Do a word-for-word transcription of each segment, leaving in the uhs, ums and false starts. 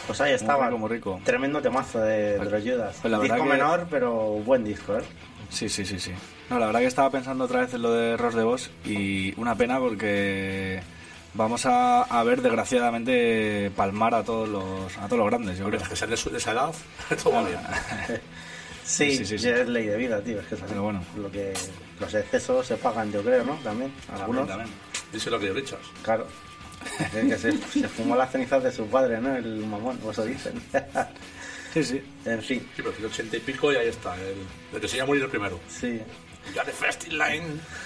Pues ahí estaba. Muy rico, muy rico. Tremendo temazo de, de los Judas. Pues la disco verdad que- menor, pero buen disco, ¿eh? Sí, sí, sí, sí. No, la verdad que estaba pensando otra vez en lo de Ross de Vos y una pena porque vamos a, a ver desgraciadamente palmar a todos los a todos los grandes, yo creo. Es que ser de, su- de esa edad, todo va bien. Sí, Sí, sí, sí. ya es ley de vida, tío. Es que es así. Pero bueno. Lo que, los excesos se pagan, yo creo, ¿no? También, algunos. También, también. Dice lo que yo Richards. Claro. Es que se, se fumó las cenizas de su padre, ¿no? El mamón, o eso dicen. Sí, sí. En fin, Sí, pero tiene ochenta y pico y ahí está. El, el que se iba a morir el primero. sí. Ya de first in line.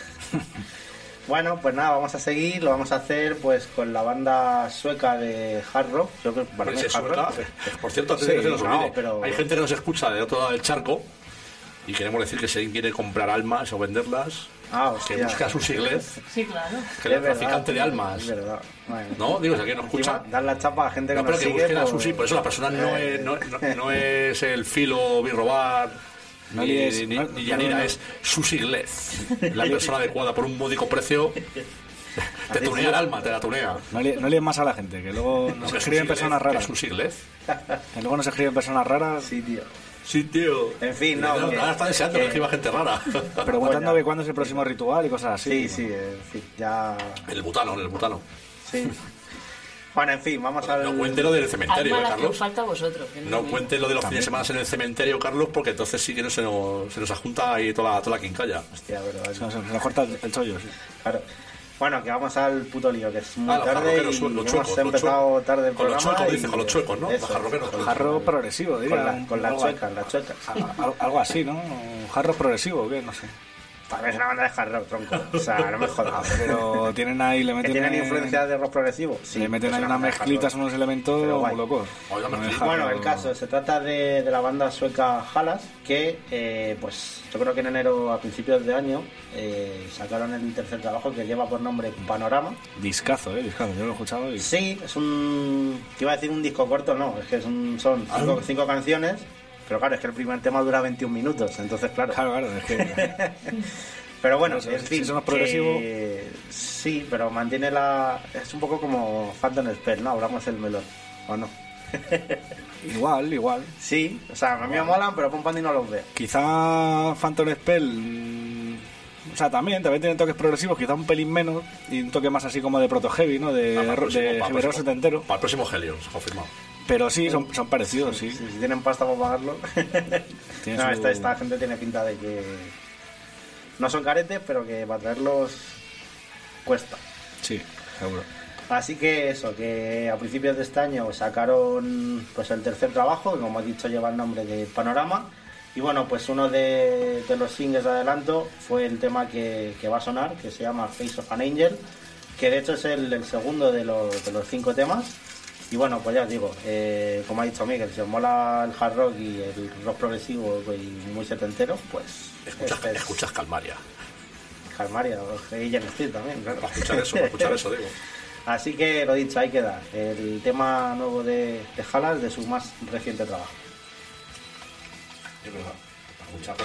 Bueno, pues nada, vamos a seguir. Lo vamos a hacer pues con la banda sueca de hard rock. Yo creo que para mí Pues es es hard sueca. rock. Por cierto, antes Sí, de que se nos no, olvide, pero- hay gente que nos escucha de otro lado del charco y queremos decir que si alguien quiere comprar almas o venderlas, Ah, que hostia. busque a Susi Glez, Sí, claro. que es Es verdad, traficante de tío, almas. Es verdad. Bueno. ¿No? Digo, si alguien nos escucha. Encima, dar la chapa a gente que No, pero nos que sigue. busquen a pues- Susi, por eso la persona no Eh. es, no, no- no es el filo birrobar. No Ni, líes- ni, no- ni no, Yanira, no. es Susi Glez, la persona adecuada por un módico precio. Te Así tunea sí. el alma, te la tunea. No líes no líes más a la gente, que luego nos Que escriben Susi personas Glez, que raras. Susi Glez. Que luego nos escriben personas raras Sí, tío. Sí, tío. En fin, no, Ahora que- está deseando que que- escriba gente rara. preguntando Coña. que cuándo es el próximo ritual y cosas así. Sí, sí, en fin, ya. El butano, el butano. Sí. Bueno, en fin, vamos al. No cuente lo del cementerio, Alma ¿eh, la que os Carlos? falta a vosotros. que No me- cuente lo de los También. fines de semana en el cementerio, Carlos, porque entonces sí que no se nos, se nos ajunta ahí toda la, toda la quincalla. Hostia, verdad. Se nos, se nos corta el, el chollo, sí. Claro. Bueno, que vamos al puto lío, que es muy Ah, los tarde jarroqueros, y los hemos chuecos, los empezado chuecos. tarde el Con los programa. chuecos, y- dice, con los chuecos, ¿no? Eso, Los jarroqueros. con- Jarro progresivo, diría. Con, la- un- con las algo- chuecas, las chuecas. Al- algo así, ¿no? Un jarro progresivo, ¿o qué? No sé. También es una banda de hard rock, tronco. O sea, no me jodas. Pero tienen ahí, le ¿Que meten tienen ahí- influencia de rock progresivo? Sí. le meten es ahí una unas banda de hard mezclitas, rock. unos elementos Pero guay. muy locos. Oiga, No me es flipa. Bueno, jarro- el caso, se trata de, de la banda sueca Halas, que eh, pues yo creo que en enero, a principios de año, eh, sacaron el tercer trabajo que lleva por nombre Panorama. Discazo, eh, discazo. Yo lo he escuchado y... Sí, es un... Te iba a decir un disco corto, no, es que es un- son cinco, cinco canciones, pero claro, es que el primer tema dura veintiún minutos, entonces claro... Claro, claro, es que... Pero bueno, Eso, en si fin, somos que- progresivos. sí, pero mantiene la... Es un poco como Phantom Spell, ¿no? Hablamos el melón, ¿o no? igual, igual. Sí, o sea, a mí me molan, pero Pum Pandi no los veo. Quizá Phantom Spell... mm, o sea, también, también tienen toques progresivos, quizá un pelín menos, y un toque más así como de proto heavy, ¿no? De, Ah, para el próximo, de para el heavy rock próximo. setentero. Para el próximo Helios, confirmado. Pero sí, son, son parecidos, sí. Si, si tienen pasta para pagarlo. Tiene no, su- esta, esta gente tiene pinta de que no son caretes, pero que para traerlos cuesta. Sí, seguro. Así que eso, que a principios de este año sacaron pues el tercer trabajo, que como he dicho lleva el nombre de Panorama. Y bueno, pues uno de, de los singles de adelanto fue el tema que, que va a sonar, que se llama Face of an Angel, que de hecho es el, el segundo de los, de los cinco temas. Y bueno, pues ya os digo, eh, como ha dicho Miguel, si os mola el hard rock y el rock progresivo y muy setentero, pues Escuchas, este es escuchas Calmaria. Calmaria, o Ellen Steel también, claro. Para escuchar eso, para escuchar eso, digo. Así que lo dicho, ahí queda el tema nuevo de, de Halas de su más reciente trabajo. Es verdad. Para escuchar